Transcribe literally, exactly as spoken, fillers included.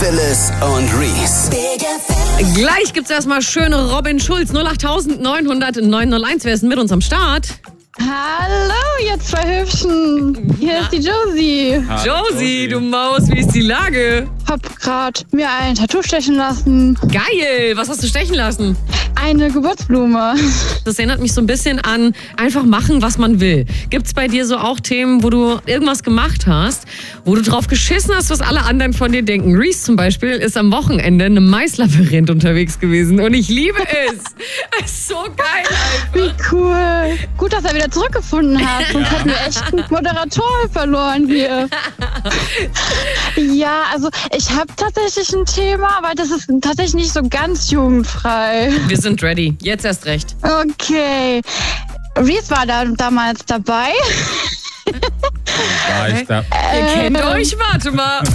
Phyllis und Reese. Gleich gibt's erstmal schöne Robin Schulz. null acht neun hundert neun null eins. Wer ist denn mit uns am Start? Hallo, ihr zwei Hübschen. Hier ist die Josie. Hallo, Josie, du Maus, wie ist die Lage? Hab grad mir ein Tattoo stechen lassen. Geil, was hast du stechen lassen? Eine Geburtsblume. Das erinnert mich so ein bisschen an einfach machen, was man will. Gibt's bei dir so auch Themen, wo du irgendwas gemacht hast, wo du drauf geschissen hast, was alle anderen von dir denken? Reese zum Beispiel ist am Wochenende in einem Maislabyrinth unterwegs gewesen und ich liebe es. Es ist so geil einfach. Wie cool. Gut, dass er wieder zurückgefunden hat. Sonst hätten wir echt einen Moderator verloren hier. Ja, also ich habe tatsächlich ein Thema, aber das ist tatsächlich nicht so ganz jugendfrei. Wir sind ready. Jetzt erst recht. Okay. Reese war da damals dabei. War ich da? Ihr kennt euch, warte mal.